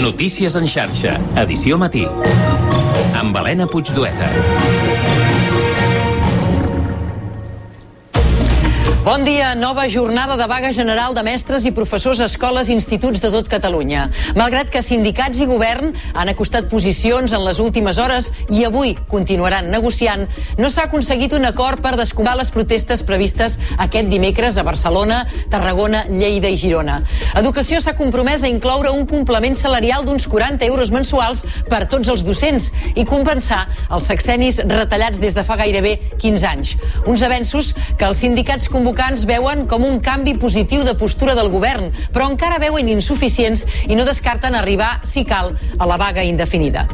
Notícies en xarxa, edició matí. Amb Helena Puigdueta. Bon dia. Nova jornada de vaga general de mestres i professors a escoles i instituts de tot Catalunya. Malgrat que sindicats i govern han acostat posicions en les últimes hores i avui continuaran negociant, no s'ha aconseguit un acord per descomptar les protestes previstes aquest dimecres a Barcelona, Tarragona, Lleida i Girona. Educació s'ha compromès a incloure un complement salarial d'uns 40 euros mensuals per tots els docents i compensar els sexennis retallats des de fa gairebé 15 anys. Uns avenços que els sindicats convocants veuen com un canvi positiu de postura del govern, però encara veuen insuficients i no descarten arribar, si cal, a la vaga indefinida.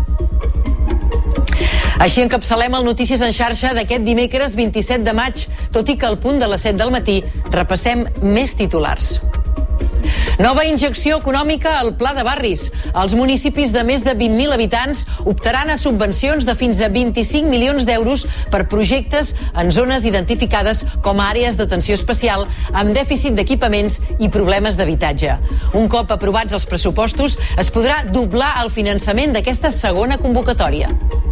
Així encapçalem el Notícies en xarxa d'aquest dimecres 27 de maig, tot i que al punt de les 7 del matí repassem més titulars. Nova injecció econòmica al Pla de Barris. Els municipis de més de 20.000 habitants optaran a subvencions de fins a 25 milions d'euros per projectes en zones identificades com a àrees d'atenció especial amb dèficit d'equipaments i problemes d'habitatge. Un cop aprovats els pressupostos, es podrà doblar el finançament d'aquesta segona convocatòria.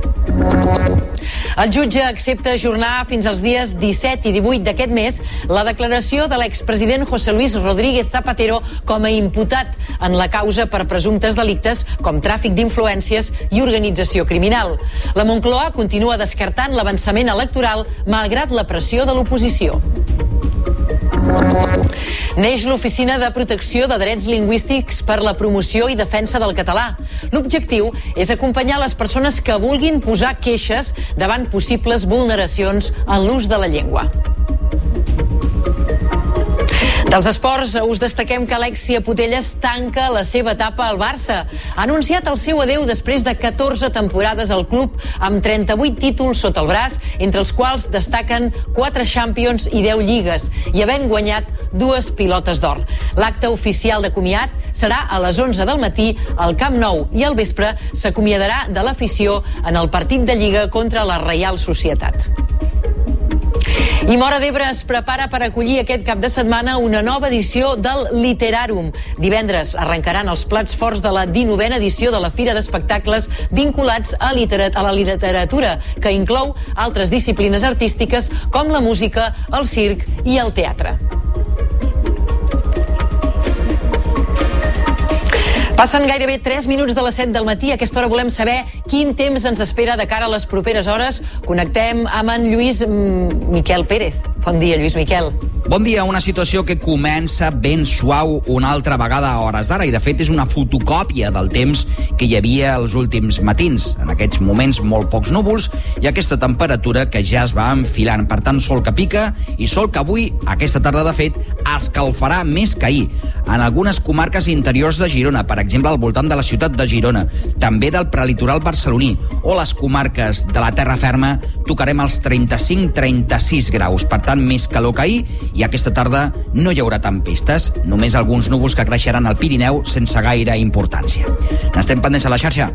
El jutge accepta ajornar fins als dies 17 i 18 d'aquest mes la declaració de l'expresident José Luis Rodríguez Zapatero com a imputat en la causa per presumptes delictes com tràfic d'influències i organització criminal. La Moncloa continua descartant l'avançament electoral malgrat la pressió de l'oposició. Neix l'Oficina de Protecció de Drets Lingüístics per la promoció i defensa del català. L'objectiu és acompanyar les persones que vulguin posar queixes davant possibles vulneracions en l'ús de la llengua. Dels esports, us destaquem que Alexia Putellas tanca la seva etapa al Barça. Ha anunciat el seu adeu després de 14 temporades al club, amb 38 títols sota el braç, entre els quals destaquen 4 Champions i 10 lligues, i havent guanyat 2 pilotes d'or. L'acte oficial de comiat serà a les 11 del matí al Camp Nou i al vespre s'acomiadarà de l'afició en el partit de Lliga contra la Reial Societat. I Móra d'Ebre es prepara per acollir aquest cap de setmana una nova edició del Literàrum. Divendres arrencaran els plats forts de la 19a edició de la Fira d'Espectacles vinculats a la literatura, que inclou altres disciplines artístiques com la música, el circ i el teatre. Passen gairebé 3 minuts de les 7 del matí. A aquesta hora volem saber quin temps ens espera de cara a les properes hores. Connectem amb en Lluís Miquel Pérez. Bon dia, Lluís Miquel. Bon dia. Una situació que comença ben suau una altra vegada a hores d'ara i, de fet, és una fotocòpia del temps que hi havia els últims matins. En aquests moments, molt pocs núvols i aquesta temperatura que ja es va enfilant. Per tant, sol que pica i sol que avui, aquesta tarda, de fet, escalfarà més que ahir. En algunes comarques interiors de Girona, per exemple, al voltant de la ciutat de Girona, també del prelitoral barceloní o les comarques de la terra ferma, tocarem els 35-36 graus. Per tant, més calor que ahir i aquesta tarda no hi haurà tempistes, només alguns núvols que creixeran al Pirineu sense gaire importància. N'estem pendents a la xarxa.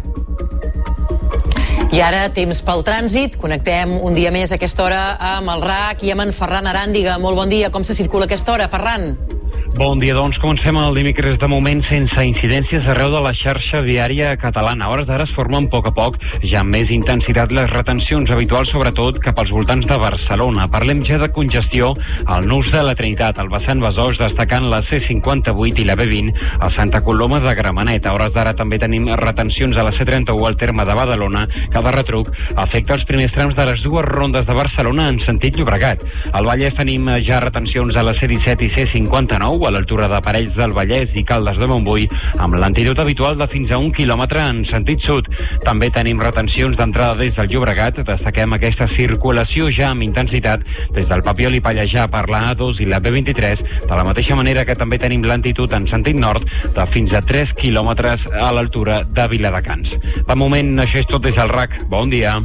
I ara, temps pel trànsit. Connectem un dia més a aquesta hora amb el RAC i amb en Ferran Aràndiga. Molt bon dia. Com se circula a aquesta hora, Ferran? Bon dia, doncs comencem el dimecres de moment sense incidències arreu de la xarxa viària catalana. A hores d'ara es formen a poc ja amb més intensitat les retencions habituals, sobretot cap als voltants de Barcelona. Parlem ja de congestió al nus de la Trinitat, al vessant Besòs, destacant la C58 i la B20 a Santa Coloma de Gramenet. A hores d'ara també tenim retencions a la C31 al terme de Badalona, que de retruc afecta els primers trams de les dues rondes de Barcelona en sentit Llobregat. Al Vallès tenim ja retencions a la C17 i C59 a l'altura de Parells del Vallès i Caldes de Montbui, amb l'antidote habitual de fins a 1 quilòmetre en sentit sud. També tenim retencions d'entrada des del Llobregat. Destaquem aquesta circulació ja amb intensitat des del Papiol i Pallejà per la A2 i la B23, de la mateixa manera que també tenim l'antitud en sentit nord de fins a 3 quilòmetres a l'altura de Viladecans. De moment, això és tot des del RAC. Bon dia.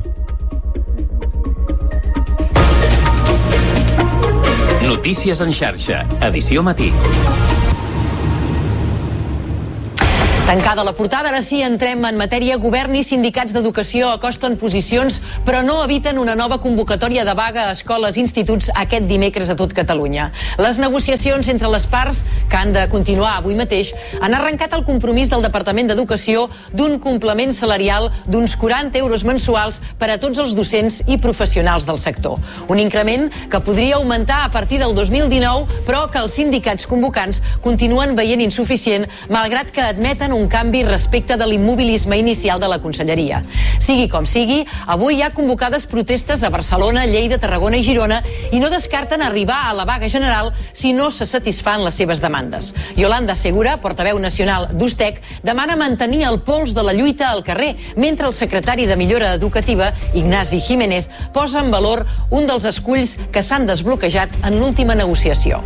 Notícies en xarxa, edició matí. Tancada la portada, ara sí entrem en matèria. Govern i sindicats d'educació acosten posicions, però no eviten una nova convocatòria de vaga a escoles i instituts aquest dimecres a tot Catalunya. Les negociacions entre les parts, que han de continuar avui mateix, han arrencat el compromís del Departament d'Educació d'un complement salarial d'uns 40 euros mensuals per a tots els docents i professionals del sector. Un increment que podria augmentar a partir del 2019, però que els sindicats convocants continuen veient insuficient, malgrat que admeten un canvi respecte de l'immobilisme inicial de la Conselleria. Sigui com sigui, avui hi ha convocades protestes a Barcelona, Lleida, Tarragona i Girona i no descarten arribar a la vaga general si no se satisfan les seves demandes. Yolanda Segura, portaveu nacional d'USTEC, demana mantenir el pols de la lluita al carrer, mentre el secretari de Millora Educativa, Ignasi Jiménez, posa en valor un dels esculls que s'han desbloquejat en l'última negociació.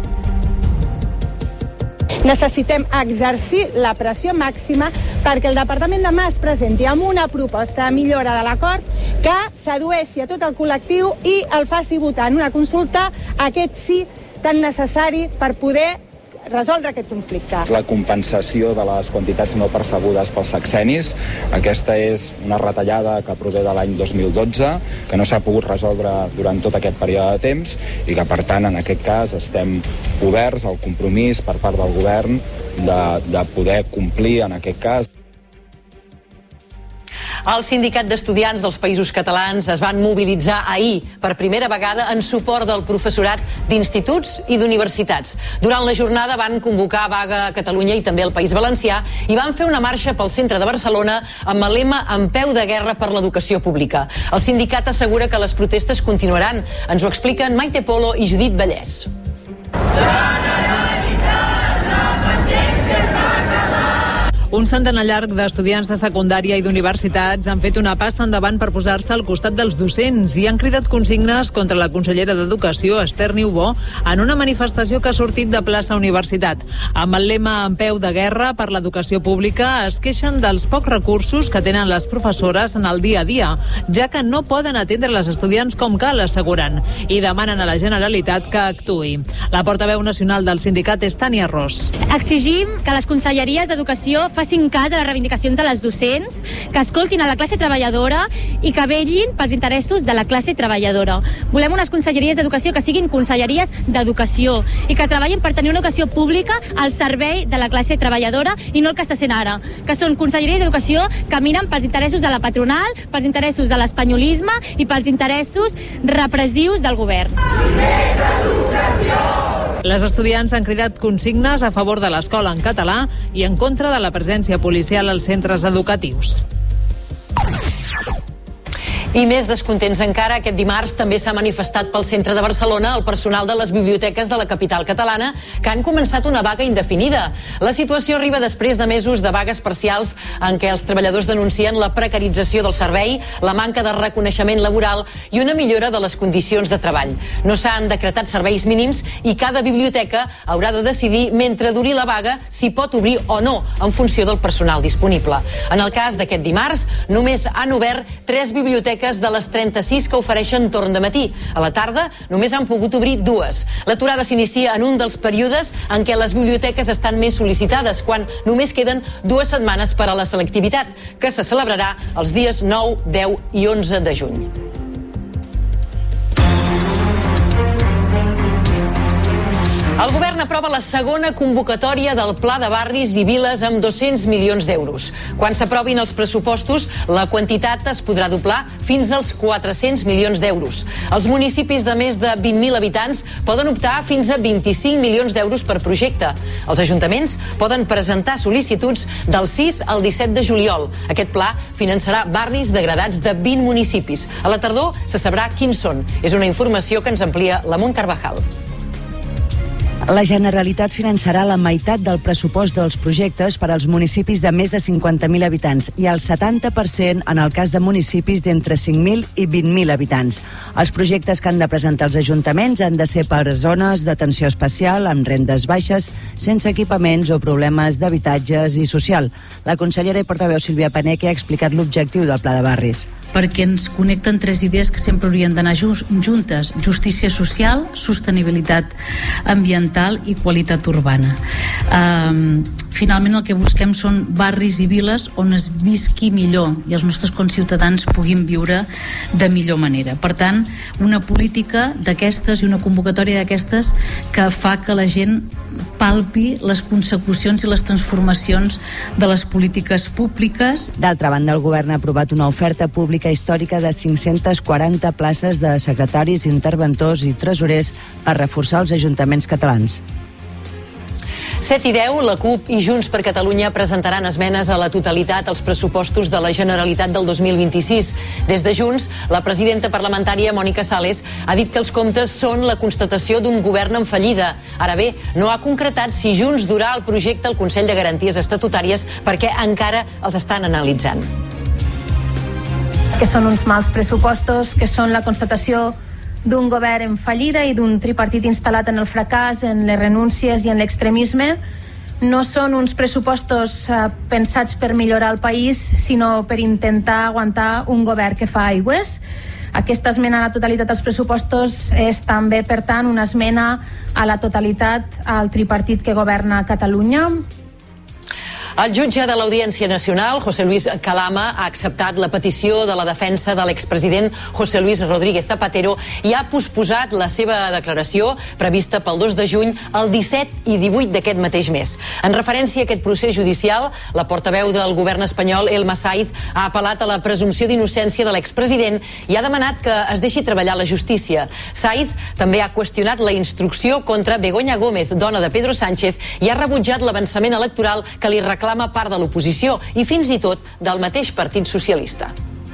Necessitem exercir la pressió màxima perquè el Departament demà es presenti amb una proposta de millora de l'acord que sedueixi a tot el col·lectiu i el faci votar en una consulta aquest sí tan necessari per poder resoldre aquest conflicte. La compensació de les quantitats no percebudes pels sexennis. Aquesta és una retallada que prové de l'any 2012, que no s'ha pogut resoldre durant tot aquest període de temps i que, per tant, en aquest cas estem oberts al compromís per part del govern de poder complir en aquest cas. El Sindicat d'Estudiants dels Països Catalans es van mobilitzar ahir per primera vegada en suport del professorat d'instituts i d'universitats. Durant la jornada van convocar vaga a Catalunya i també al País Valencià i van fer una marxa pel centre de Barcelona amb el lema "En peu de guerra per l'educació pública". El sindicat assegura que les protestes continuaran. Ens ho expliquen Maite Polo i Judit Vallès. Un centenar llarg d'estudiants de secundària i d'universitats han fet una passa endavant per posar-se al costat dels docents i han cridat consignes contra la consellera d'Educació, Esther Niubó, en una manifestació que ha sortit de plaça Universitat. Amb el lema "En peu de guerra per l'educació pública", es queixen dels pocs recursos que tenen les professores en el dia a dia, ja que no poden atendre les estudiants com cal, asseguren, i demanen a la Generalitat que actuï. La portaveu nacional del sindicat és Tània Ros. Exigim que les conselleries d'Educació facin cas a les reivindicacions de les docents, que escoltin a la classe treballadora i que vetllin pels interessos de la classe treballadora. Volem unes conselleries d'educació que siguin conselleries d'educació i que treballin per tenir una educació pública al servei de la classe treballadora i no el que està sent ara, que són conselleries d'educació que miren pels interessos de la patronal, pels interessos de l'espanyolisme i pels interessos repressius del govern. Les estudiants han cridat consignes a favor de l'escola en català i en contra de la presència policial als centres educatius. I més descontents encara, aquest dimarts també s'ha manifestat pel centre de Barcelona el personal de les biblioteques de la capital catalana que han començat una vaga indefinida. La situació arriba després de mesos de vagues parcials en què els treballadors denuncien la precarització del servei, la manca de reconeixement laboral i una millora de les condicions de treball. No s'han decretat serveis mínims i cada biblioteca haurà de decidir mentre duri la vaga si pot obrir o no en funció del personal disponible. En el cas d'aquest dimarts, només han obert 3 biblioteques de les 36 que ofereixen torn de matí. A la tarda només han pogut obrir 2. L'aturada s'inicia en un dels períodes en què les biblioteques estan més sol·licitades, quan només queden 2 setmanes per a la selectivitat, que se celebrarà els dies 9, 10 i 11 de juny. El govern aprova la segona convocatòria del Pla de Barris i Viles amb 200 milions d'euros. Quan s'aprovin els pressupostos, la quantitat es podrà doblar fins als 400 milions d'euros. Els municipis de més de 20.000 habitants poden optar fins a 25 milions d'euros per projecte. Els ajuntaments poden presentar sol·licituds del 6 al 17 de juliol. Aquest pla finançarà barris degradats de 20 municipis. A la tardor se sabrà quins són. És una informació que ens amplia la Mont Carvajal. La Generalitat finançarà la meitat del pressupost dels projectes per als municipis de més de 50.000 habitants i el 70% en el cas de municipis d'entre 5.000 i 20.000 habitants. Els projectes que han de presentar els ajuntaments han de ser per zones d'atenció especial, amb rendes baixes, sense equipaments o problemes d'habitatges i social. La consellera i portaveu Sílvia Paneque ha explicat l'objectiu del Pla de Barris. Perquè ens connecten 3 idees que sempre haurien d'anar juntes: justícia social, sostenibilitat ambiental i qualitat urbana. finalment el que busquem són barris i viles on es visqui millor i els nostres conciutadans puguin viure de millor manera. Per tant, una política d'aquestes i una convocatòria d'aquestes que fa que la gent palpi les consecucions i les transformacions de les polítiques públiques. D'altra banda, el govern ha aprovat una oferta pública històrica de 540 places de secretaris, interventors i tresorers per reforçar els ajuntaments catalans. 7 i 10, la CUP i Junts per Catalunya presentaran esmenes a la totalitat als pressupostos de la Generalitat del 2026. Des de Junts, la presidenta parlamentària Mònica Sales ha dit que els comptes són la constatació d'un govern en fallida. Ara bé, no ha concretat si Junts durà el projecte al Consell de Garanties Estatutàries perquè encara els estan analitzant. Que són uns mals pressupostos, que són la constatació d'un govern en fallida i d'un tripartit instal·lat en el fracàs, en les renúncies i en l'extremisme. No són uns pressupostos pensats per millorar el país, sinó per intentar aguantar un govern que fa aigües. Aquesta esmena a la totalitat dels pressupostos és també, per tant, una esmena a la totalitat al tripartit que governa Catalunya. El jutge de l'Audiència Nacional, José Luis Calama, ha acceptat la petició de la defensa de l'expresident José Luis Rodríguez Zapatero i ha posposat la seva declaració prevista pel 2 de juny al 17 i 18 d'aquest mateix mes. En referència a aquest procés judicial, la portaveu del govern espanyol, Elma Saiz, ha apel·lat a la presumpció d'innocència de l'expresident i ha demanat que es deixi treballar la justícia. Saiz també ha qüestionat la instrucció contra Begoña Gómez, dona de Pedro Sánchez, i ha rebutjat l'avançament electoral que li reclama part de l'oposició i fins i tot del mateix Partit Socialista.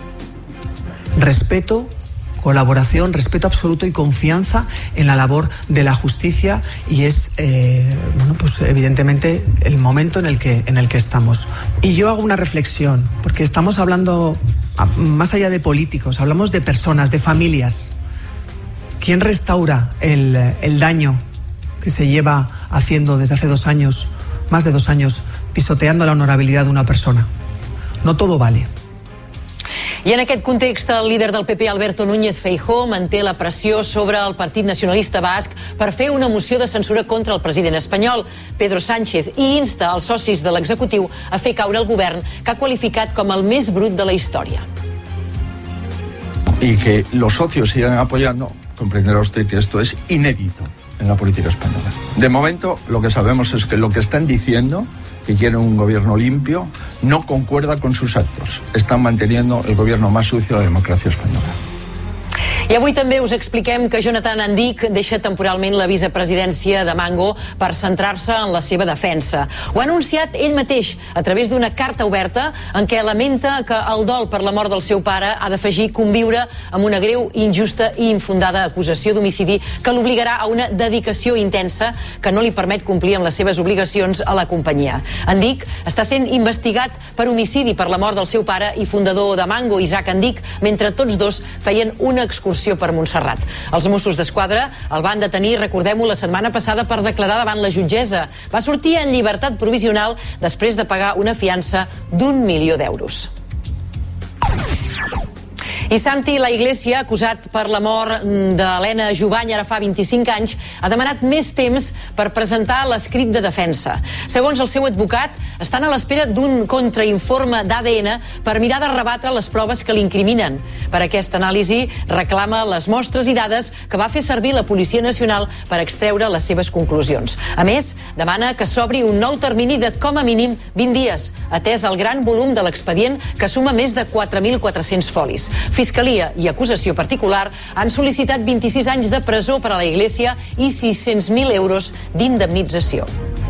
Respeto, colaboración, respeto absoluto y confianza en la labor de la justicia y es, pues evidentemente el momento en el que estamos. Y yo hago una reflexión, porque estamos hablando más allá de políticos, hablamos de personas, de familias. ¿Quién restaura el daño que se lleva haciendo desde hace 2 años, más de 2 años, pisoteando la honorabilidad de una persona? No todo vale. I en aquest context, el líder del PP, Alberto Núñez Feijóo, manté la pressió sobre el Partit Nacionalista Basc per fer una moció de censura contra el president espanyol, Pedro Sánchez, i insta els socis de l'executiu a fer caure el govern que ha qualificat com el més brut de la història. Y que los socios sigan apoyando, comprenderá usted que esto es inédito en la política española. De momento, lo que sabemos es que lo que están diciendo, que quieren un gobierno limpio, no concuerda con sus actos. Están manteniendo el gobierno más sucio de la democracia española. I avui també us expliquem que Jonathan Andic deixa temporalment la vicepresidència de Mango per centrar-se en la seva defensa. Ho ha anunciat ell mateix a través d'una carta oberta en què lamenta que el dol per la mort del seu pare ha d'afegir conviure amb una greu, injusta i infundada acusació d'homicidi que l'obligarà a una dedicació intensa que no li permet complir amb les seves obligacions a la companyia. Andic està sent investigat per homicidi per la mort del seu pare i fundador de Mango, Isaac Andic, mentre tots dos feien una excursió per Montserrat. Els Mossos d'Esquadra el van detenir, recordem-ho, la setmana passada per declarar davant la jutgessa. Va sortir en llibertat provisional després de pagar una fiança d'1 milió d'euros. I Santi La Iglesia, acusat per la mort d'Helena Jubany ara fa 25 anys, ha demanat més temps per presentar l'escrit de defensa. Segons el seu advocat, estan a l'espera d'un contrainforme d'ADN per mirar de rebatre les proves que l'incriminen. Per aquesta anàlisi reclama les mostres i dades que va fer servir la Policia Nacional per extreure les seves conclusions. A més, demana que s'obri un nou termini de com a mínim 20 dies, atès el gran volum de l'expedient que suma més de 4.400 folis. Fiscalia i acusació particular han sol·licitat 26 anys de presó per a la Iglesia i 600.000 euros d'indemnització.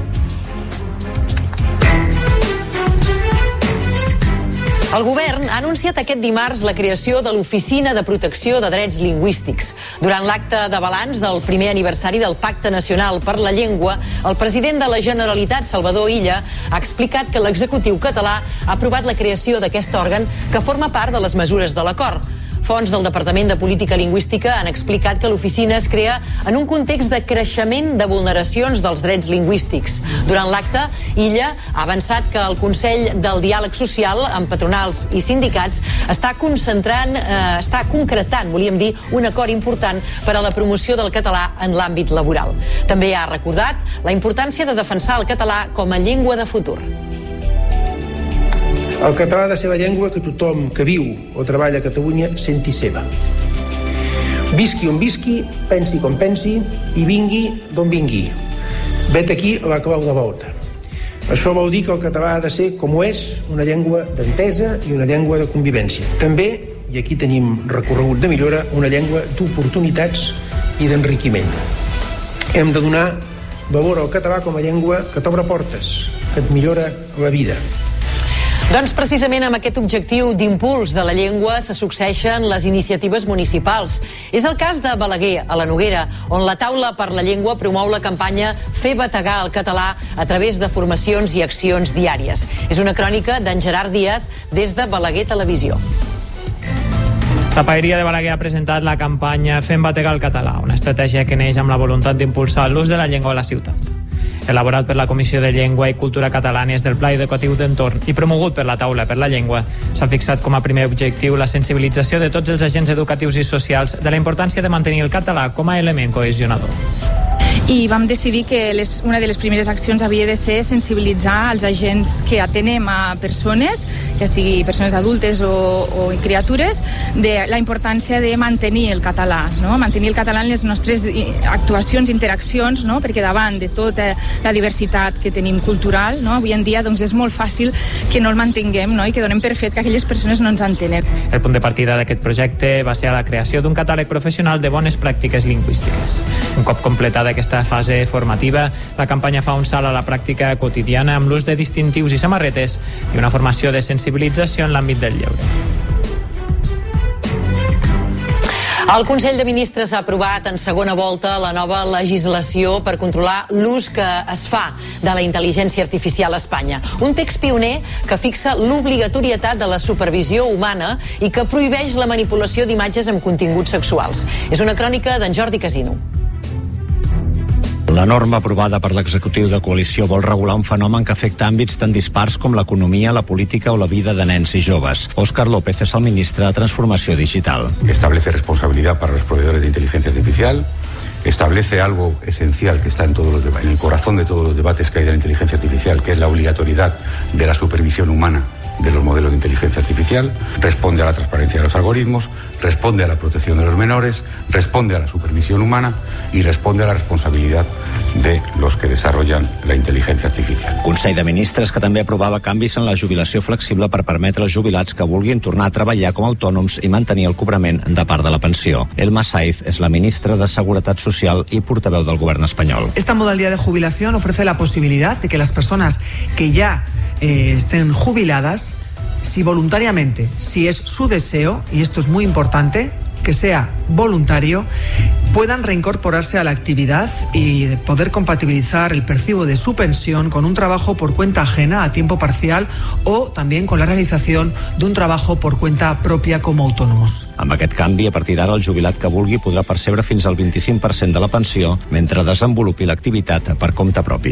El govern ha anunciat aquest dimarts la creació de l'Oficina de Protecció de Drets Lingüístics. Durant l'acte de balanç del primer aniversari del Pacte Nacional per la Llengua, el president de la Generalitat, Salvador Illa, ha explicat que l'executiu català ha aprovat la creació d'aquest òrgan que forma part de les mesures de l'acord. Fonts del Departament de Política Lingüística han explicat que l'oficina es crea en un context de creixement de vulneracions dels drets lingüístics. Durant l'acte, Illa ha avançat que el Consell del Diàleg Social amb patronals i sindicats està concretant, volíem dir, un acord important per a la promoció del català en l'àmbit laboral. També ha recordat la importància de defensar el català com a llengua de futur. El català ha de ser la llengua que tothom que viu o treballa a Catalunya senti seva. Visqui on visqui, pensi com pensi i vingui d'on vingui. Vet aquí la clau de volta. Això vol dir que el català ha de ser, com ho és, una llengua d'entesa i una llengua de convivència. També, i aquí tenim recorregut de millora, una llengua d'oportunitats i d'enriquiment. Hem de donar valor al català com a llengua que t'obre portes, que et millora la vida. Doncs precisament amb aquest objectiu d'impuls de la llengua se succeeixen les iniciatives municipals. És el cas de Balaguer, a la Noguera, on la Taula per la Llengua promou la campanya Fer bategar el català a través de formacions i accions diàries. És una crònica d'en Gerard Díaz des de Balaguer Televisió. La Paeria de Balaguer ha presentat la campanya Fem bategar el català, una estratègia que neix amb la voluntat d'impulsar l'ús de la llengua a la ciutat. Elaborat per la Comissió de Llengua i Cultura Catalanes del Pla Educatiu d'Entorn i promogut per la Taula per la Llengua, s'ha fixat com a primer objectiu la sensibilització de tots els agents educatius i socials de la importància de mantenir el català com a element cohesionador. I vam decidir que una de les primeres accions havia de ser sensibilitzar els agents que atenem a persones, ja sigui persones adultes o criatures, de la importància de mantenir el català, no? Mantenir el català en les nostres actuacions, interaccions, no? Perquè davant de tota la diversitat que tenim cultural, no? Avui en dia doncs, és molt fàcil que no el mantinguem, no? I que donem per fet que aquelles persones no ens entenen. El punt de partida d'aquest projecte va ser la creació d'un catàleg professional de bones pràctiques lingüístiques. Un cop completada aquesta fase formativa, la campanya fa un salt a la pràctica quotidiana amb l'ús de distintius i samarretes i una formació de sensibilització en l'àmbit del lleure. El Consell de Ministres ha aprovat en segona volta la nova legislació per controlar l'ús que es fa de la intel·ligència artificial a Espanya. Un text pioner que fixa l'obligatorietat de la supervisió humana i que prohibeix la manipulació d'imatges amb continguts sexuals. És una crònica d'en Jordi Casino. La norma aprovada per l'executiu de coalició vol regular un fenomen que afecta àmbits tan dispars com l'economia, la política o la vida de nens i joves. Óscar López és el ministre de Transformació Digital. Establece responsabilidad para los proveedores de inteligencia artificial, establece algo esencial que está en el corazón de todos los debates que hay de la inteligencia artificial, que es la obligatoriedad de la supervisión humana de los modelos de inteligencia artificial, responde a la transparencia de los algoritmos, responde a la protección de los menores, responde a la supervisión humana y responde a la responsabilidad de los que desarrollan la inteligencia artificial. Consell de Ministres que també aprovava canvis en la jubilació flexible per permetre als jubilats que vulguin tornar a treballar com a autònoms i mantenir el cobrament de part de la pensió. Elma Saiz és la ministra de Seguretat Social i portaveu del govern espanyol. Esta modalidad de jubilación ofrece la posibilidad de que las personas que ya estén jubiladas, si voluntariamente, si es su deseo, y esto es muy importante, que sea voluntario, puedan reincorporarse a la actividad y poder compatibilizar el percibo de su pensión con un trabajo por cuenta ajena a tiempo parcial o también con la realització d'un trabajo por cuenta pròpia com a autònoms. Amb aquest canvi, a partir d'ara, el jubilat que vulgui podrà percebre fins al 25% de la pensió mentre desenvolupi l'activitat per compte propi.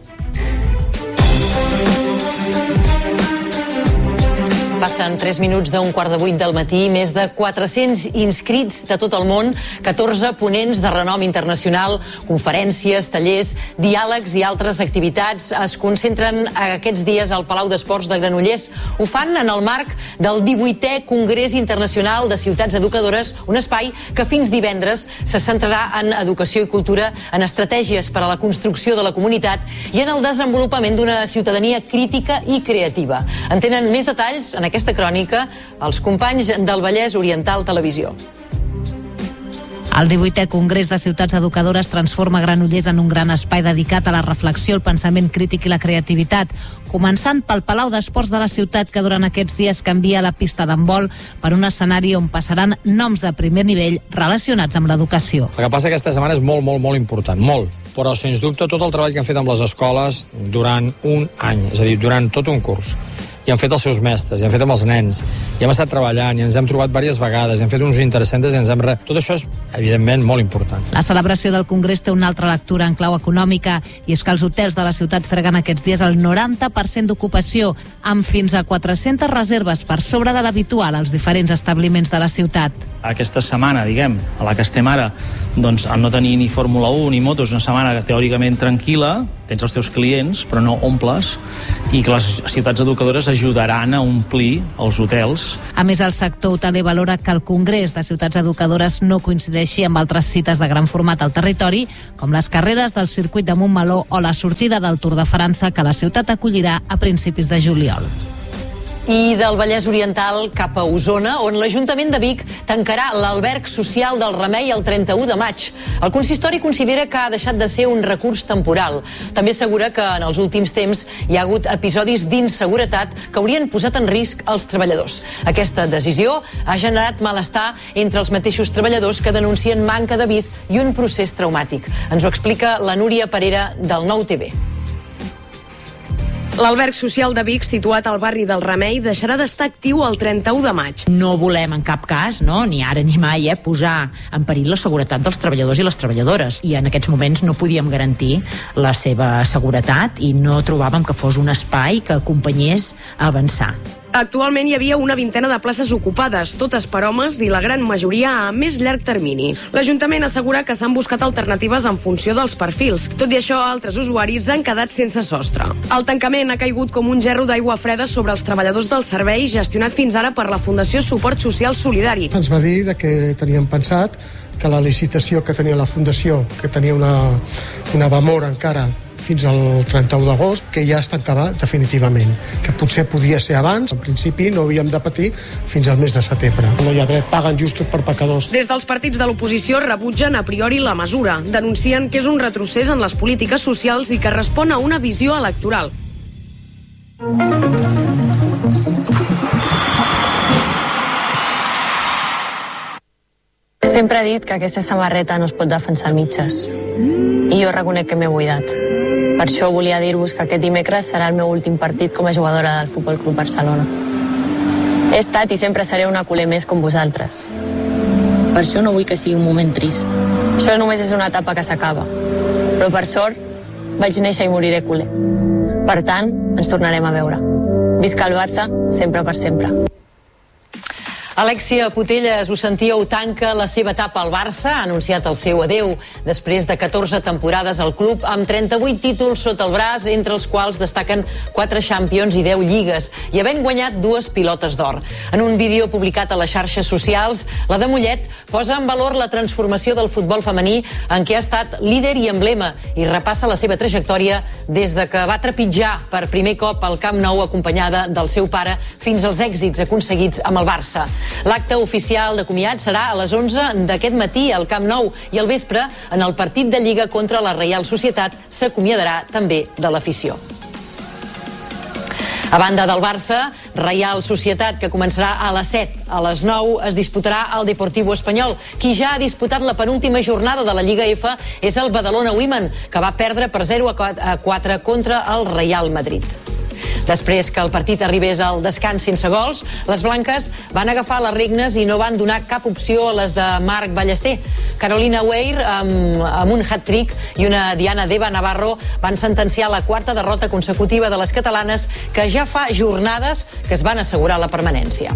Passen 3 minuts d'un 7:15 del matí, més de 400 inscrits de tot el món, 14 ponents de renom internacional, conferències, tallers, diàlegs i altres activitats es concentren aquests dies al Palau d'Esports de Granollers. Ho fan en el marc del 18è Congrés Internacional de Ciutats Educadores, un espai que fins divendres se centrarà en educació i cultura, en estratègies per a la construcció de la comunitat i en el desenvolupament d'una ciutadania crítica i creativa. En tenen més detalls en aquesta crònica els companys del Vallès Oriental Televisió. El 18è Congrés de Ciutats Educadores transforma Granollers en un gran espai dedicat a la reflexió, el pensament crític i la creativitat, començant pel Palau d'Esports de la ciutat, que durant aquests dies canvia la pista d'handbol per un escenari on passaran noms de primer nivell relacionats amb l'educació. El que passa aquesta setmana és molt important, molt. Però, sens dubte, tot el treball que han fet amb les escoles durant un any, és a dir, durant tot un curs. i han fet els seus mestres, i han fet amb els nens, i hem estat treballant, i ens hem trobat diverses vegades, i hem fet uns interessants, i ens hem... Tot això és, evidentment, molt important. La celebració del Congrés té una altra lectura en clau econòmica, i és que els hotels de la ciutat freguen aquests dies el 90% d'ocupació, amb fins a 400 reserves per sobre de l'habitual als diferents establiments de la ciutat. Aquesta setmana, diguem, a la que estem ara, doncs, al no tenir ni Fórmula 1 ni motos, una setmana teòricament tranquil·la, tens els teus clients, però no omples, i que les ciutats educadores ajudaran a omplir els hotels. A més, el sector hoteler valora que el Congrés de Ciutats Educadores no coincideixi amb altres cites de gran format al territori, com les carreres del circuit de Montmeló o la sortida del Tour de França, que la ciutat acollirà a principis de juliol. I del Vallès Oriental cap a Osona, on l'Ajuntament de Vic tancarà l'alberg social del Remei el 31 de maig. El consistori considera que ha deixat de ser un recurs temporal. També assegura que en els últims temps hi ha hagut episodis d'inseguretat que haurien posat en risc els treballadors. Aquesta decisió ha generat malestar entre els mateixos treballadors que denuncien manca d'avís i un procés traumàtic. Ens ho explica la Núria Parera del Nou TV. L'alberg social de Vic, situat al barri del Remei, deixarà d'estar actiu el 31 de maig. No volem en cap cas, ni ara ni mai, posar en perill la seguretat dels treballadors i les treballadores. I en aquests moments no podíem garantir la seva seguretat i no trobàvem que fos un espai que acompanyés a avançar. Actualment hi havia una vintena de places ocupades, totes per homes i la gran majoria a més llarg termini. L'Ajuntament assegura que s'han buscat alternatives en funció dels perfils. Tot i això, altres usuaris han quedat sense sostre. El tancament ha caigut com un gerro d'aigua freda sobre els treballadors del servei gestionat fins ara per la Fundació Suport Social Solidari. Ens va dir que teníem pensat que la licitació que tenia la Fundació, que tenia una demora encara fins al 31 d'agost, que ja es tancava definitivament, que potser podia ser abans. En principi no havíem de patir fins al mes de setembre. No hi ha dret, paguen justos per pecadors. Des dels partits de l'oposició rebutgen a priori la mesura. Denuncien que és un retrocés en les polítiques socials i que respon a una visió electoral. Sempre he dit que aquesta samarreta no es pot defensar al mitges. I jo reconec que m'he buidat. Per això volia dir-vos que aquest dimecres serà el meu últim partit com a jugadora del Futbol Club Barcelona. He estat i sempre seré una culer més com vosaltres. Per això no vull que sigui un moment trist. Això només és una etapa que s'acaba. Però per sort, vaig néixer i moriré culer. Per tant, ens tornarem a veure. Visca el Barça, sempre per sempre. Alexia Putellas, ho sentíeu, tanca la seva etapa al Barça, ha anunciat el seu adeu després de 14 temporades al club, amb 38 títols sota el braç, entre els quals destaquen 4 Champions i 10 lligues, i havent guanyat 2 pilotes d'or. En un vídeo publicat a les xarxes socials, la de Mollet posa en valor la transformació del futbol femení en què ha estat líder i emblema, i repassa la seva trajectòria des de que va trepitjar per primer cop al Camp Nou acompanyada del seu pare fins als èxits aconseguits amb el Barça. L'acte oficial de comiat serà a les 11 d'aquest matí al Camp Nou i al vespre, en el partit de Lliga contra la Reial Societat, s'acomiadarà també de l'afició. A banda del Barça, Reial Societat, que començarà a les 7. A les 9 es disputarà el Deportivo Espanyol. Qui ja ha disputat la penúltima jornada de la Lliga F és el Badalona Women, que va perdre per 0-4 contra el Real Madrid. Després que el partit arribés al descans sense gols, les blanques van agafar les regnes i no van donar cap opció a les de Marc Ballester. Carolina Weir, amb un hat-trick, i una Diana Deva Navarro van sentenciar la 4ª derrota consecutiva de les catalanes, que ja fa jornades que es van assegurar la permanència.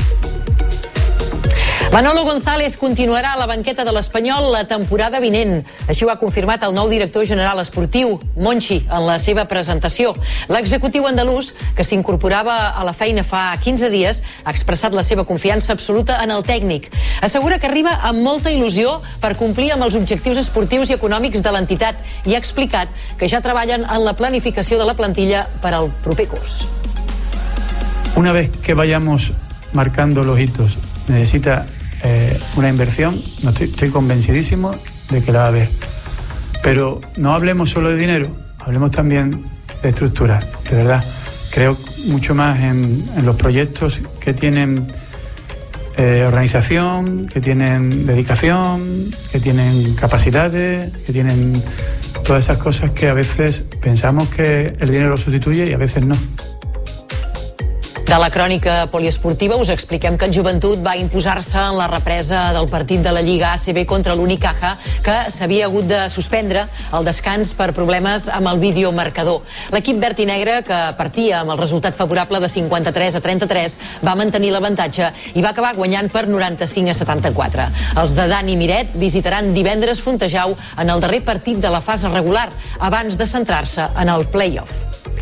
Manolo González continuarà a la banqueta de l'Espanyol la temporada vinent. Així ho ha confirmat el nou director general esportiu, Monchi, en la seva presentació. L'executiu andalús, que s'incorporava a la feina fa 15 dies, ha expressat la seva confiança absoluta en el tècnic. Assegura que arriba amb molta il·lusió per complir amb els objectius esportius i econòmics de l'entitat i ha explicat que ja treballen en la planificació de la plantilla per al proper curs. Una vez que vayamos marcando los hitos, necesita una inversión, estoy convencidísimo de que la va a haber. Pero no hablemos solo de dinero, hablemos también de estructuras, de verdad. Creo mucho más en los proyectos que tienen organización, que tienen dedicación, que tienen capacidades, que tienen todas esas cosas que a veces pensamos que el dinero lo sustituye y a veces no. De la crònica poliesportiva us expliquem que el Joventut va imposar-se en la represa del partit de la Lliga ACB contra l'Unicaja, que s'havia hagut de suspendre al descans per problemes amb el videomarcador. L'equip verd i negre, que partia amb el resultat favorable de 53-33, va mantenir l'avantatge i va acabar guanyant per 95-74. Els de Dani Miret visitaran divendres Fontejau en el darrer partit de la fase regular, abans de centrar-se en el play-off.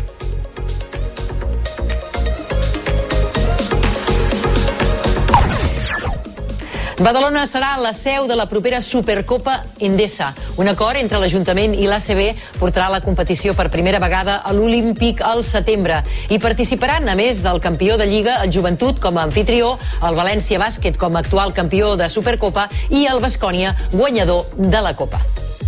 Badalona serà la seu de la propera Supercopa Endesa. Un acord entre l'Ajuntament i l'ACB portarà la competició per primera vegada a l'Olímpic al setembre. Hi participaran, a més del campió de Lliga, el Joventut com a anfitrió, el València Bàsquet com a actual campió de Supercopa i el Baskonia, guanyador de la Copa.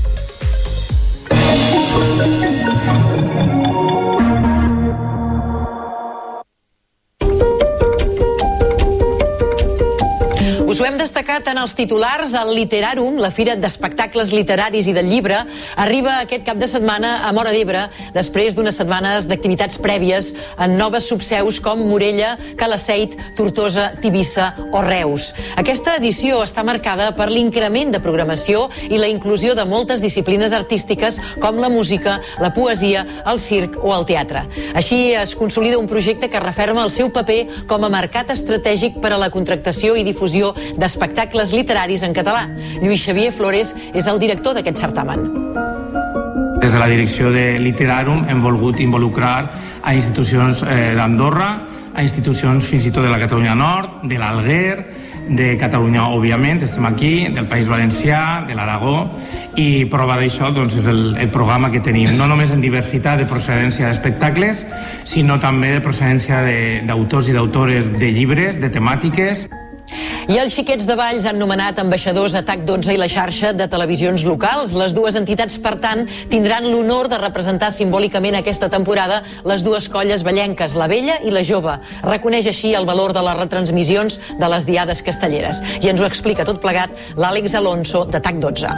Us ho hem destacat en els titulars. El Literarum, la fira d'espectacles literaris i del llibre, arriba aquest cap de setmana a Móra d'Ebre, després d'unes setmanes d'activitats prèvies en noves subseus com Morella, Calaceit, Tortosa, Tivissa o Reus. Aquesta edició està marcada per l'increment de programació i la inclusió de moltes disciplines artístiques com la música, la poesia, el circ o el teatre. Així es consolida un projecte que referma el seu paper com a mercat estratègic per a la contractació i difusió d'espectacles literaris en català. Lluís Xavier Flores és el director d'aquest certamen. Des de la direcció de Literarum hem volgut involucrar a institucions d'Andorra, a institucions fins i tot de la Catalunya Nord, de l'Alguer, de Catalunya, òbviament, estem aquí, del País Valencià, de l'Aragó, i prova d'això doncs, és el programa que tenim, no només en diversitat de procedència d'espectacles, sinó també de procedència d'autors i d'autores de llibres, de temàtiques. I els Xiquets de Valls han nomenat ambaixadors a TAC12 i la xarxa de televisions locals. Les dues entitats, per tant, tindran l'honor de representar simbòlicament aquesta temporada les dues colles vallenques, la vella i la jove. Reconeix així el valor de les retransmissions de les diades castelleres. I ens ho explica tot plegat l'Àlex Alonso, de TAC12.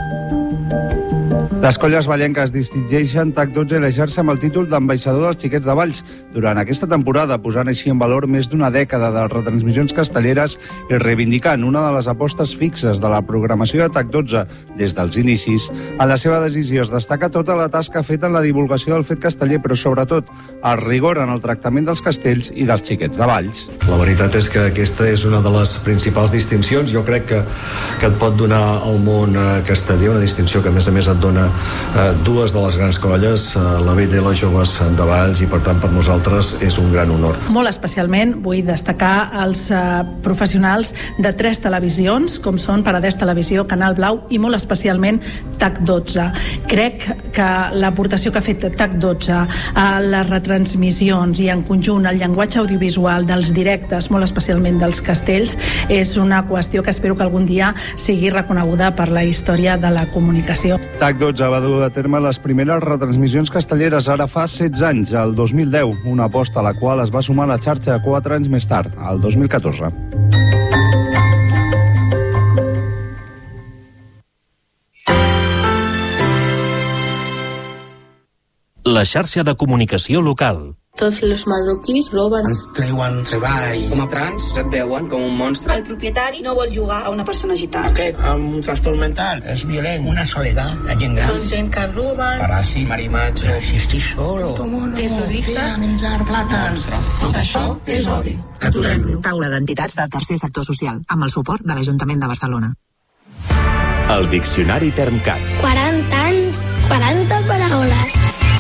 Les colles vallenques distingeixen TAC12 elejar-se amb el títol d'ambaixador dels Xiquets de Valls durant aquesta temporada, posant així en valor més d'una dècada de retransmissions castelleres i reivindicant una de les apostes fixes de la programació de TAC12 des dels inicis. En la seva decisió es destaca tota la tasca feta en la divulgació del fet casteller, però sobretot el rigor en el tractament dels castells i dels Xiquets de Valls. La veritat és que aquesta és una de les principals distincions. Jo crec que et pot donar al món casteller, una distinció que a més et dona dues de les grans colles, la vella i les joves de Valls, i per tant per nosaltres és un gran honor. Molt especialment vull destacar els professionals de 3 televisions, com són Paradès Televisió, Canal Blau i molt especialment TAC12. Crec que l'aportació que ha fet TAC12 a les retransmissions i en conjunt al llenguatge audiovisual dels directes, molt especialment dels castells, és una qüestió que espero que algun dia sigui reconeguda per la història de la comunicació. TAC12 va dur a terme les primeres retransmissions castelleres ara fa 16 anys, el 2010, una aposta a la qual es va sumar la xarxa 4 anys més tard, el 2014. La xarxa de comunicació local. Tots els marroquís roben. Ens treuen treball. Com a trans et veuen com un monstre. El propietari no vol jugar a una persona gitana. Aquest amb un trastorn mental és violent. Una soledat, la gent gran. Són gent que roben. Paràsit, marimatge. Si estic solo. Terroristes. Menjar plàtans. Tot això és odi. Aturem-lo. Taula d'entitats del tercer sector social, amb el suport de l'Ajuntament de Barcelona. El Diccionari Termcat. 40 anys, 40 paraules.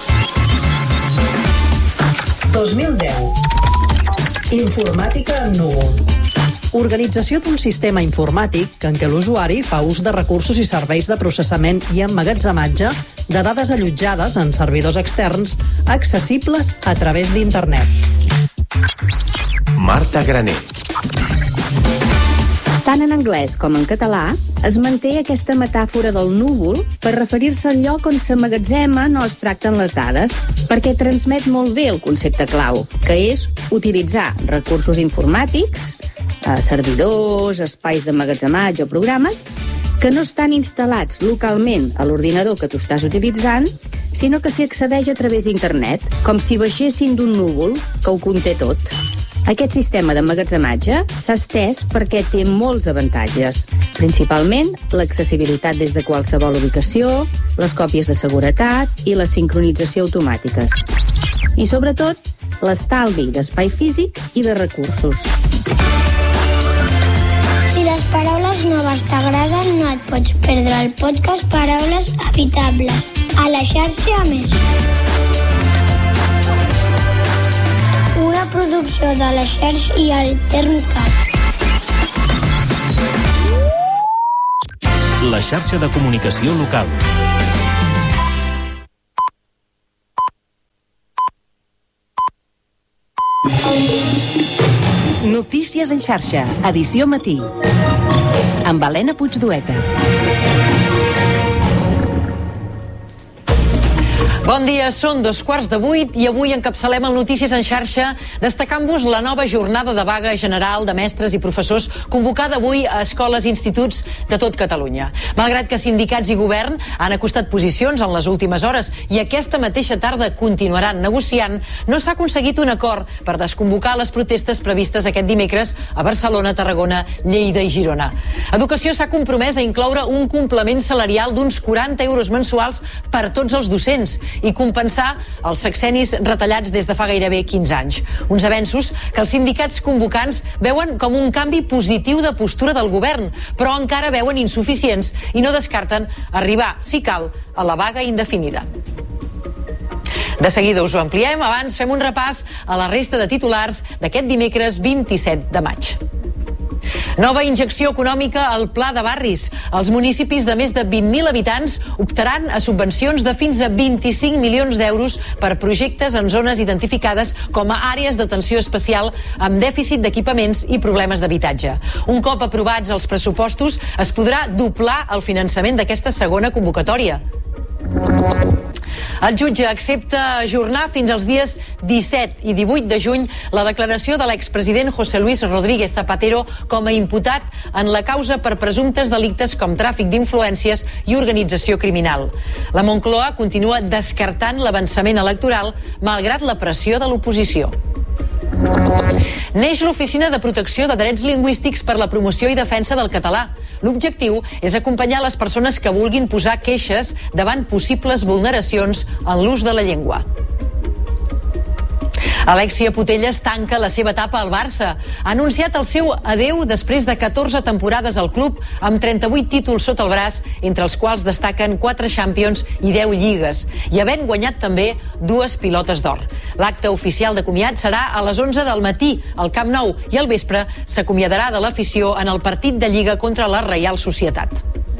2010. Informàtica en núvol. Organització d'un sistema informàtic en què l'usuari fa ús de recursos i serveis de processament i emmagatzematge de dades allotjades en servidors externs accessibles a través d'internet. Marta Graner. Tant en anglès com en català es manté aquesta metàfora del núvol per referir-se al lloc on s'emmagatzemen o es tracten les dades, perquè transmet molt bé el concepte clau, que és utilitzar recursos informàtics, servidors, espais d'emmagatzematge o programes, que no estan instal·lats localment a l'ordinador que tu estàs utilitzant, sinó que s'hi accedeix a través d'internet, com si baixessin d'un núvol que ho conté tot. Aquest sistema d'emmagatzematge s'ha estès perquè té molts avantatges, principalment l'accessibilitat des de qualsevol ubicació, les còpies de seguretat i la sincronització automàtiques. I sobretot, l'estalvi d'espai físic i de recursos. Si les paraules noves t'agraden, no et pots perdre el podcast Paraules Evitables a la xarxa Més. Una producció de la xarxa i el Termcat. La xarxa de comunicació local. Notícies en xarxa, edició matí. Amb Helena Puigdueta. Bon dia, són 7:45 i avui encapçalem el Notícies en xarxa destacant-vos la nova jornada de vaga general de mestres i professors convocada avui a escoles i instituts de tot Catalunya. Malgrat que sindicats i govern han acostat posicions en les últimes hores i aquesta mateixa tarda continuaran negociant, no s'ha aconseguit un acord per desconvocar les protestes previstes aquest dimecres a Barcelona, Tarragona, Lleida i Girona. Educació s'ha compromès a incloure un complement salarial d'uns 40 euros mensuals per tots els docents i compensar els sexennis retallats des de fa gairebé 15 anys. Uns avenços que els sindicats convocants veuen com un canvi positiu de postura del govern, però encara veuen insuficients i no descarten arribar, si cal, a la vaga indefinida. De seguida us ho ampliem, abans fem un repàs a la resta de titulars d'aquest dimecres 27 de maig. Nova injecció econòmica al Pla de Barris. Els municipis de més de 20.000 habitants optaran a subvencions de fins a 25 milions d'euros per projectes en zones identificades com a àrees d'atenció especial amb dèficit d'equipaments i problemes d'habitatge. Un cop aprovats els pressupostos, es podrà doblar el finançament d'aquesta segona convocatòria. El jutge accepta ajornar fins als dies 17 i 18 de juny la declaració de l'expresident José Luis Rodríguez Zapatero com a imputat en la causa per presumptes delictes com tràfic d'influències i organització criminal. La Moncloa continua descartant l'avançament electoral malgrat la pressió de l'oposició. Neix l'Oficina de Protecció de Drets Lingüístics per la promoció i defensa del català. L'objectiu és acompanyar les persones que vulguin posar queixes davant possibles vulneracions en l'ús de la llengua. Alexia Putellas tanca la seva etapa al Barça. Ha anunciat el seu adeu després de 14 temporades al club amb 38 títols sota el braç, entre els quals destaquen 4 Champions i 10 lligues, i havent guanyat també 2 pilotes d'or. L'acte oficial de comiat serà a les 11 del matí al Camp Nou i al vespre s'acomiadarà de l'afició en el partit de Lliga contra la Reial Societat.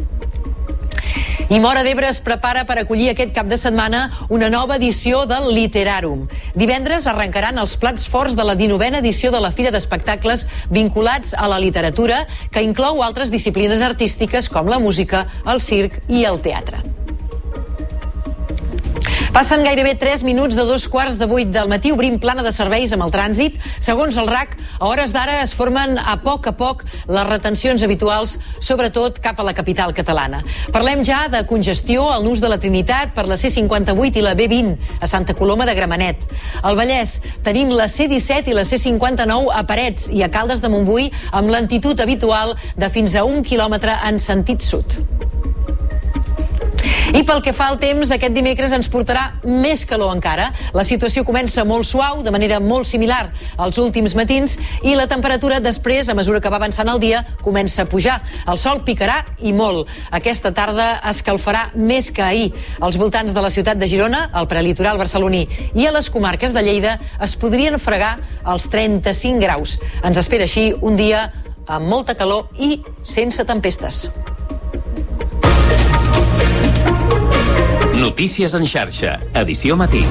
I Móra d'Ebre es prepara per acollir aquest cap de setmana una nova edició del Literarum. Divendres arrencaran els plats forts de la 19a edició de la Fira d'Espectacles vinculats a la literatura, que inclou altres disciplines artístiques com la música, el circ i el teatre. Passen gairebé 3 minuts de 7:45 del matí, obrim plana de serveis amb el trànsit. Segons el RAC, a hores d'ara es formen a poc les retencions habituals, sobretot cap a la capital catalana. Parlem ja de congestió al nus de la Trinitat per la C58 i la B20 a Santa Coloma de Gramenet. Al Vallès tenim la C17 i la C59 a Parets i a Caldes de Montbui amb lentitud habitual de fins a 1 quilòmetre en sentit sud. I pel que fa al temps, aquest dimecres ens portarà més calor encara. La situació comença molt suau, de manera molt similar als últims matins, i la temperatura després, a mesura que va avançant el dia, comença a pujar. El sol picarà i molt. Aquesta tarda escalfarà més que ahir. Als voltants de la ciutat de Girona, al prelitoral barceloní i a les comarques de Lleida es podrien fregar els 35 graus. Ens espera així un dia amb molta calor i sense tempestes. Notícies en xarxa, edició matí.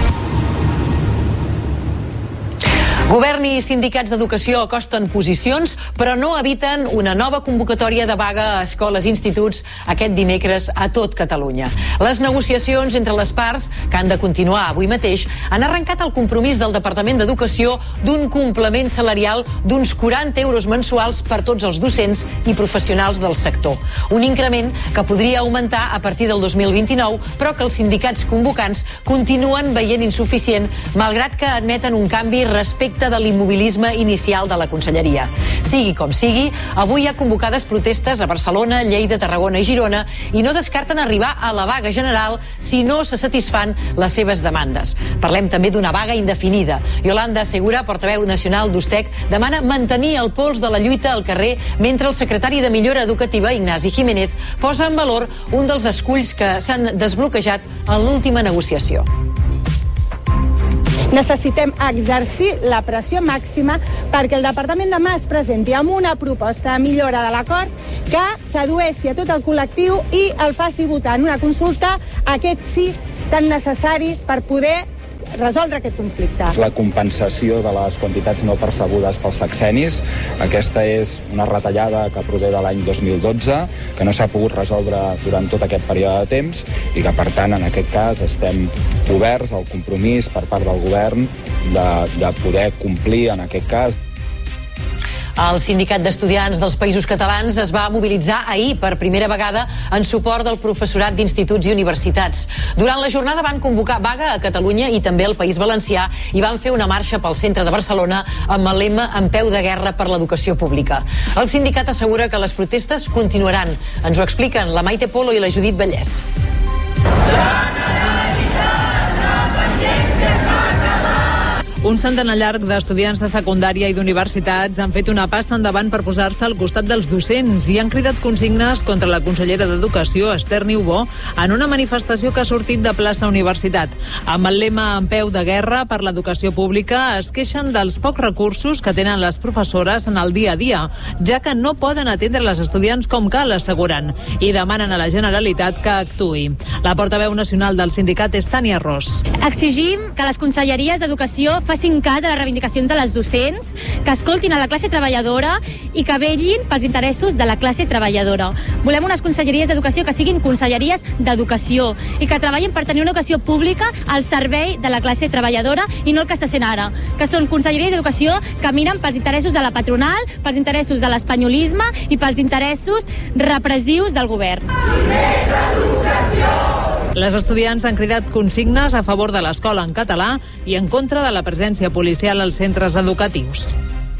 Govern i sindicats d'educació acosten posicions, però no eviten una nova convocatòria de vaga a escoles i instituts aquest dimecres a tot Catalunya. Les negociacions entre les parts, que han de continuar avui mateix, han arrencat el compromís del Departament d'Educació d'un complement salarial d'uns 40 euros mensuals per tots els docents i professionals del sector. Un increment que podria augmentar a partir del 2029, però que els sindicats convocants continuen veient insuficient, malgrat que admeten un canvi respecte respecte de l'immobilisme inicial de la conselleria. Sigui com sigui, avui hi ha convocades protestes a Barcelona, Lleida, Tarragona i Girona i no descarten arribar a la vaga general si no se satisfan les seves demandes. Parlem també d'una vaga indefinida. Yolanda Segura, portaveu nacional d'Ustec, demana mantenir el pols de la lluita al carrer mentre el secretari de Millora Educativa, Ignasi Jiménez, posa en valor un dels esculls que s'han desbloquejat en l'última negociació. Necessitem exercir la pressió màxima perquè el Departament demà es presenti amb una proposta de millora de l'acord que sedueixi a tot el col·lectiu i el faci votar en una consulta aquest sí tan necessari per poder resoldre aquest conflicte. La compensació de les quantitats no percebudes pels sexennis. Aquesta és una retallada que prové de l'any 2012, que no s'ha pogut resoldre durant tot aquest període de temps i que, per tant, en aquest cas estem oberts al compromís per part del govern de poder complir en aquest cas. El Sindicat d'Estudiants dels Països Catalans es va mobilitzar ahir per primera vegada en suport del professorat d'instituts i universitats. Durant la jornada van convocar vaga a Catalunya i també al País Valencià i van fer una marxa pel centre de Barcelona amb el lema "En peu de guerra per l'educació pública". El sindicat assegura que les protestes continuaran. Ens ho expliquen la Maite Polo i la Judit Vallès. Un centenar llarg d'estudiants de secundària i d'universitats han fet una passa endavant per posar-se al costat dels docents i han cridat consignes contra la consellera d'Educació, Esther Niubó, en una manifestació que ha sortit de plaça Universitat. Amb el lema "En peu de guerra per l'educació pública", es queixen dels pocs recursos que tenen les professores en el dia a dia, ja que no poden atendre les estudiants com cal, asseguren, i demanen a la Generalitat que actuï. La portaveu nacional del sindicat és Tània Ros. Exigim que les conselleries d'Educació facin cas a les reivindicacions de les docents, que escoltin a la classe treballadora i que vetllin pels interessos de la classe treballadora. Volem unes conselleries d'educació que siguin conselleries d'educació i que treballin per tenir una educació pública al servei de la classe treballadora i no el que està sent ara, que són conselleries d'educació que miren pels interessos de la patronal, pels interessos de l'espanyolisme i pels interessos repressius del govern. Les estudiants han cridat consignes a favor de l'escola en català i en contra de la presència policial als centres educatius.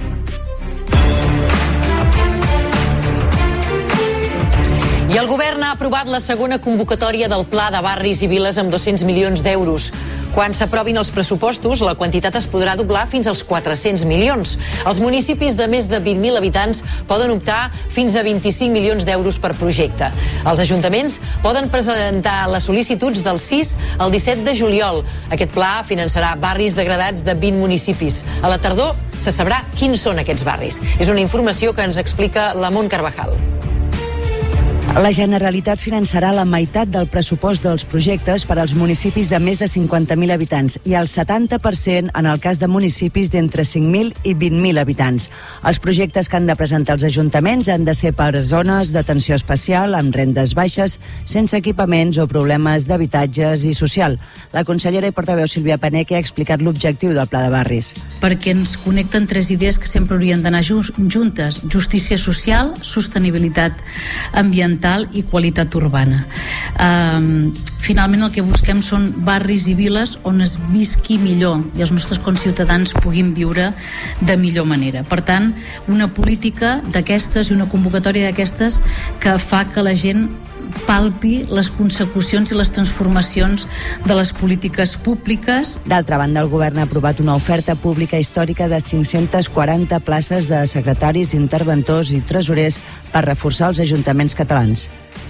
I el govern ha aprovat la segona convocatòria del Pla de Barris i Viles amb 200 milions d'euros. Quan s'aprovin els pressupostos, la quantitat es podrà doblar fins als 400 milions. Els municipis de més de 20.000 habitants poden optar fins a 25 milions d'euros per projecte. Els ajuntaments poden presentar les sol·licituds del 6 al 17 de juliol. Aquest pla finançarà barris degradats de 20 municipis. A la tardor se sabrà quins són aquests barris. És una informació que ens explica la Mont Carvajal. La Generalitat finançarà la meitat del pressupost dels projectes per als municipis de més de 50.000 habitants i el 70% en el cas de municipis d'entre 5.000 i 20.000 habitants. Els projectes que han de presentar els ajuntaments han de ser per zones d'atenció especial, amb rendes baixes, sense equipaments o problemes d'habitatges i social. La consellera i portaveu Sílvia Paneque ha explicat l'objectiu del Pla de Barris. Perquè ens connecten tres idees que sempre haurien d'anar juntes: justícia social, sostenibilitat ambiental i qualitat urbana. Finalment el que busquem són barris i viles on es visqui millor i els nostres conciutadans puguin viure de millor manera. Per tant, una política d'aquestes i una convocatòria d'aquestes que fa que la gent palpi les consecucions i les transformacions de les polítiques públiques. D'altra banda, el govern ha aprovat una oferta pública històrica de 540 places de secretaris, interventors i tresorers per reforçar els ajuntaments catalans.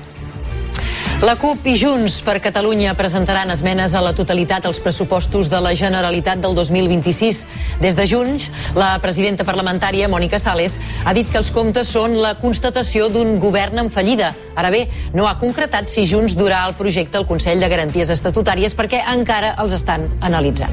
La CUP i Junts per Catalunya presentaran esmenes a la totalitat als pressupostos de la Generalitat del 2026. Des de Junts, la presidenta parlamentària, Mònica Sales, ha dit que els comptes són la constatació d'un govern en fallida. Ara bé, no ha concretat si Junts durà el projecte al Consell de Garanties Estatutàries perquè encara els estan analitzant.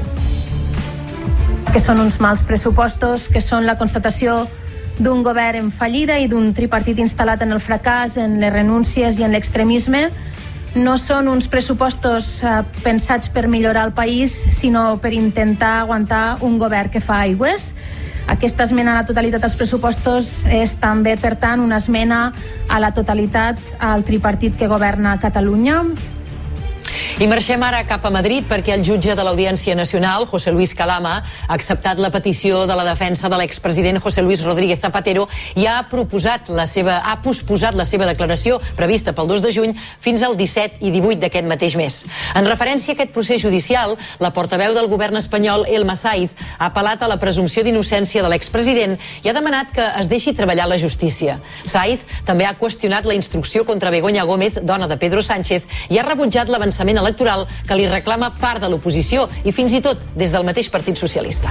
Que són uns mals pressupostos, que són la constatació d'un govern en fallida i d'un tripartit instal·lat en el fracàs, en les renúncies i en l'extremisme. No són uns pressupostos pensats per millorar el país, sinó per intentar aguantar un govern que fa aigües. Aquesta esmena a la totalitat als pressupostos és també, per tant, una esmena a la totalitat al tripartit que governa Catalunya. I marxem ara cap a Madrid perquè el jutge de l'Audiència Nacional, José Luis Calama, ha acceptat la petició de la defensa de l'expresident José Luis Rodríguez Zapatero i ha posposat la seva declaració prevista pel 2 de juny fins al 17 i 18 d'aquest mateix mes. En referència a aquest procés judicial, la portaveu del govern espanyol, Elma Saiz, ha apel·lat a la presumpció d'innocència de l'expresident i ha demanat que es deixi treballar la justícia. Saiz també ha qüestionat la instrucció contra Begoña Gómez, dona de Pedro Sánchez, i ha rebutjat l'avançament electoral que li reclama part de l'oposició i fins i tot des del mateix Partit Socialista.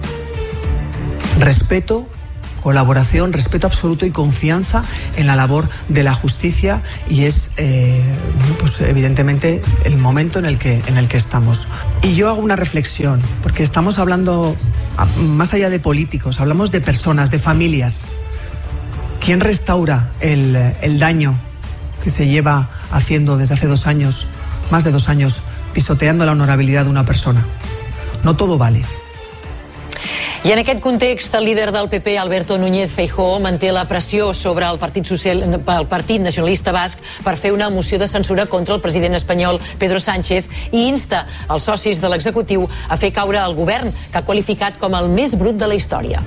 Respeto, colaboración, respeto absoluto y confianza en la labor de la justicia y es evidentemente el momento en el que estamos. Y yo hago una reflexión, porque estamos hablando más allá de políticos, hablamos de personas, de familias. ¿Quién restaura el daño que se lleva haciendo desde hace 2 años, más de 2 años, pisoteando la honorabilidad de una persona? No todo vale. I en aquest context, el líder del PP, Alberto Núñez Feijóo, manté la pressió sobre el Partit Nacionalista Basc per fer una moció de censura contra el president espanyol Pedro Sánchez i insta els socis de l'executiu a fer caure el govern, que ha qualificat com el més brut de la història.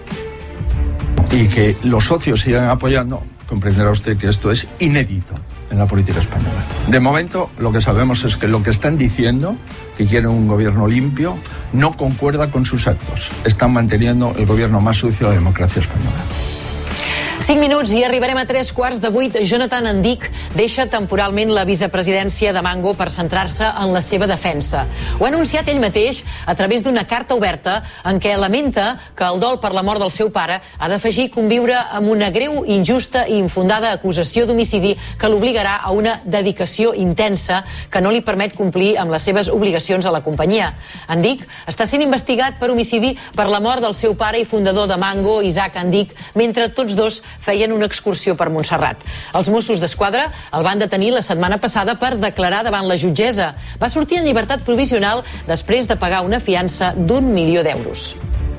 Y que los socios sigan apoyando, comprenderá usted que esto es inédito en la política española. De momento, lo que sabemos es que lo que están diciendo, que quieren un gobierno limpio, no concuerda con sus actos. Están manteniendo el gobierno más sucio de la democracia española. 5 minuts i arribarem a 7:45. Jonathan Andic deixa temporalment la vicepresidència de Mango per centrar-se en la seva defensa. Ho ha anunciat ell mateix a través d'una carta oberta en què lamenta que el dol per la mort del seu pare ha d'afegir conviure amb una greu, injusta i infundada acusació d'homicidi que l'obligarà a una dedicació intensa que no li permet complir amb les seves obligacions a la companyia. Andic està sent investigat per homicidi per la mort del seu pare i fundador de Mango, Isaac Andic, mentre tots dos feien una excursió per Montserrat. Els Mossos d'Esquadra el van detenir la setmana passada per declarar davant la jutgessa. Va sortir en llibertat provisional després de pagar una fiança d'1 milió d'euros.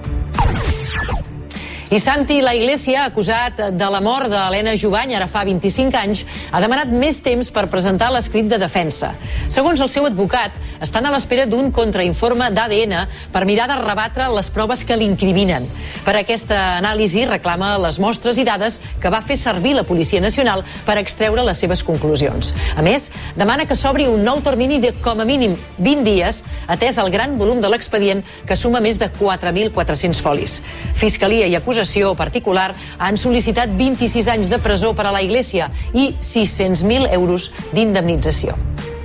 I Santi La Iglesia, acusat de la mort d'Helena Jubany ara fa 25 anys, ha demanat més temps per presentar l'escrit de defensa. Segons el seu advocat, estan a l'espera d'un contrainforme d'ADN per mirar de rebatre les proves que l'incriminen. Per aquesta anàlisi reclama les mostres i dades que va fer servir la Policia Nacional per extreure les seves conclusions. A més, demana que s'obri un nou termini de com a mínim 20 dies, atès el gran volum de l'expedient que suma més de 4.400 folis. Fiscalia i acusació particular han sol·licitat 26 anys de presó per a la Iglesia i 600.000 euros d'indemnització.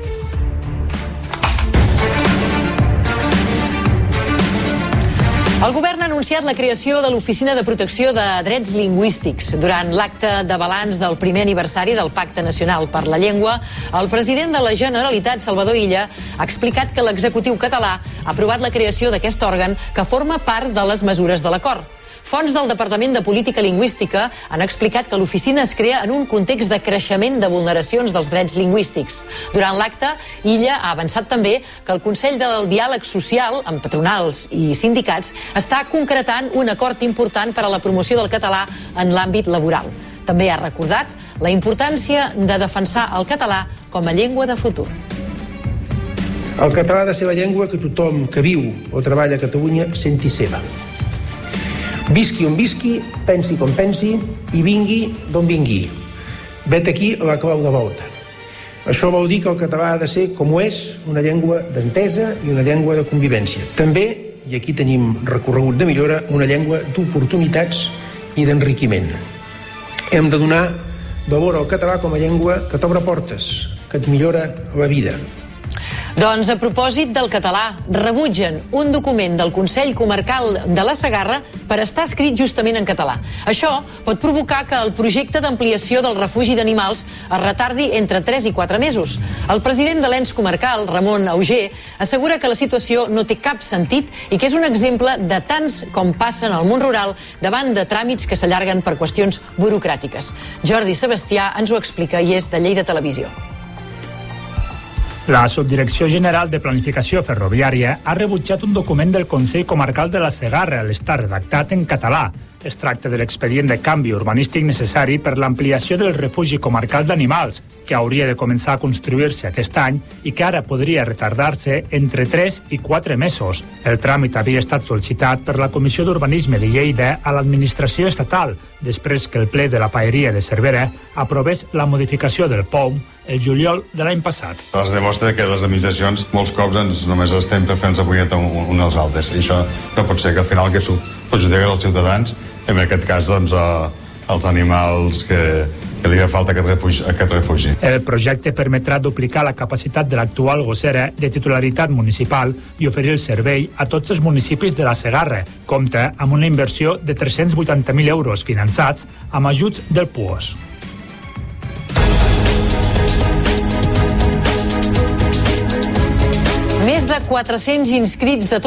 El govern ha anunciat la creació de l'Oficina de Protecció de Drets Lingüístics. Durant l'acte de balanç del primer aniversari del Pacte Nacional per la Llengua, el president de la Generalitat, Salvador Illa, ha explicat que l'executiu català ha aprovat la creació d'aquest òrgan que forma part de les mesures de l'acord. Fonts del Departament de Política Lingüística han explicat que l'oficina es crea en un context de creixement de vulneracions dels drets lingüístics. Durant l'acte, Illa ha avançat també que el Consell del Diàleg Social, amb patronals i sindicats, està concretant un acord important per a la promoció del català en l'àmbit laboral. També ha recordat la importància de defensar el català com a llengua de futur. El català ha de ser la llengua que tothom que viu o treballa a Catalunya senti seva. Visqui on visqui, pensi com pensi i vingui d'on vingui. Vet aquí la clau de volta. Això vol dir que el català ha de ser, com ho és, una llengua d'entesa i una llengua de convivència. També, i aquí tenim recorregut de millora, una llengua d'oportunitats i d'enriquiment. Hem de donar valor al català com a llengua que t'obre portes, que et millora la vida. Doncs a propòsit del català, rebutgen un document del Consell Comarcal de la Segarra per estar escrit justament en català. Això pot provocar que el projecte d'ampliació del refugi d'animals es retardi entre 3 i 4 mesos. El president de l'ens comarcal, Ramon Auger, assegura que la situació no té cap sentit i que és un exemple de tants com passen al món rural davant de tràmits que s'allarguen per qüestions burocràtiques. Jordi Sebastià ens ho explica i és de Lleida Televisió. La Subdirecció General de Planificació Ferroviària ha rebutjat un document del Consell Comarcal de la Segarra, l'estat redactat en català. Es tracta de l'expedient de canvi urbanístic necessari per l'ampliació del refugi comarcal d'animals, que hauria de començar a construir-se aquest any i que ara podria retardar-se entre 3 i 4 mesos. El tràmit havia estat sol·licitat per la Comissió d'Urbanisme de Lleida a l'administració estatal, després que el ple de la Paeria de Cervera aprovés la modificació del POUM el juliol de l'any passat. Es demostra que les administracions molts cops només estem per fer-nos apunyetar uns als altres. I això no pot ser, que al final aquest perjudica els ciutadans, en aquest cas els animals que li fa falta aquest refugi. El projecte permetrà duplicar la capacitat de l'actual gossera de titularitat municipal i oferir el servei a tots els municipis de la Segarra. Compta amb una inversió de 380.000 euros finançats amb ajuts del PUOS. Més de 400 inscrits de tot